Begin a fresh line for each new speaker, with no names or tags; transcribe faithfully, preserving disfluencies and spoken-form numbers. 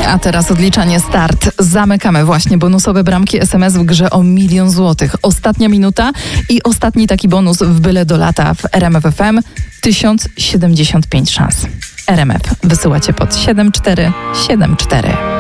A teraz odliczanie start. Zamykamy właśnie bonusowe bramki S M S w grze o milion złotych. Ostatnia minuta i ostatni taki bonus w byle do lata w R M F F M. tysiąc siedemdziesiąt pięć szans. R M F wysyłacie pod siedem cztery siedem cztery.